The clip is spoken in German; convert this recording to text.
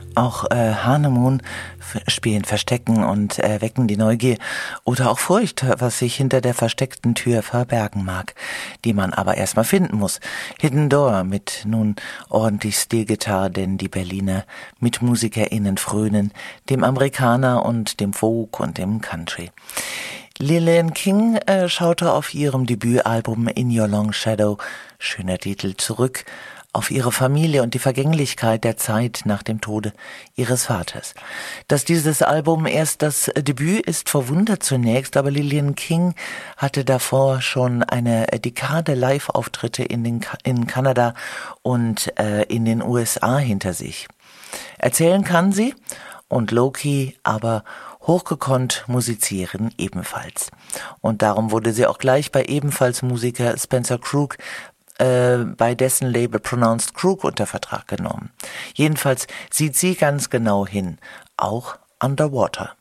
Auch Hanemoon spielen Verstecken und wecken die Neugier oder auch Furcht, was sich hinter der versteckten Tür verbergen mag, die man aber erstmal finden muss. Hidden Door mit nun ordentlich Stilgitarre, denn die Berliner MitmusikerInnen frönen dem Amerikaner und dem Folk und dem Country. Lillian King schaute auf ihrem Debütalbum In Your Long Shadow, schöner Titel, zurück auf ihre Familie und die Vergänglichkeit der Zeit nach dem Tode ihres Vaters. Dass dieses Album erst das Debüt ist, verwundert zunächst, aber Lillian King hatte davor schon eine Dekade Live-Auftritte in Kanada und in den USA hinter sich. Erzählen kann sie und low-key, aber hochgekonnt musizieren ebenfalls. Und darum wurde sie auch gleich bei ebenfalls Musiker Spencer Crook bei dessen Label Pronounced Crook unter Vertrag genommen. Jedenfalls sieht sie ganz genau hin, auch Underwater.